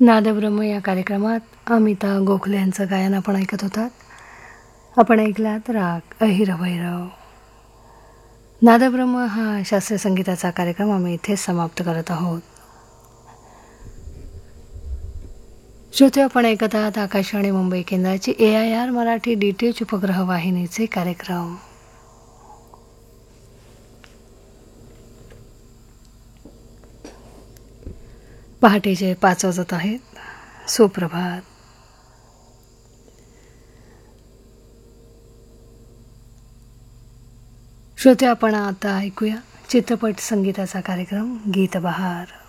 नादब्रह्म या कार्यक्रमात अमिता गोखले यांचं गायन आपण ऐकत होतात. आपण ऐकलात राग अहिरभैरव. नादब्रह्म हा शास्त्रीय संगीताचा कार्यक्रम आम्ही इथेच समाप्त करत आहोत. श्रोते, आपण ऐकत आहात आकाशवाणी मुंबई केंद्राची AIR मराठी DTH उपग्रह वाहिनीचे कार्यक्रम. पहाटेचे 5 वाजत आहेत. सुप्रभात. श्रोते, आपण आता ऐकूया चित्रपट संगीताचा कार्यक्रम गीत बहार.